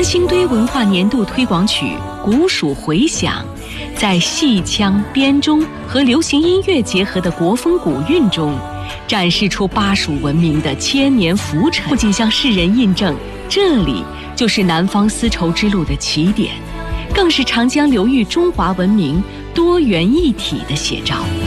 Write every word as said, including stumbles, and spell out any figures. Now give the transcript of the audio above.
三星堆文化年度推广曲《古蜀回响》，在戏腔、编钟和流行音乐结合的国风古韵中，展示出巴蜀文明的千年浮沉，不仅向世人印证这里就是南方丝绸之路的起点，更是长江流域中华文明多元一体的写照。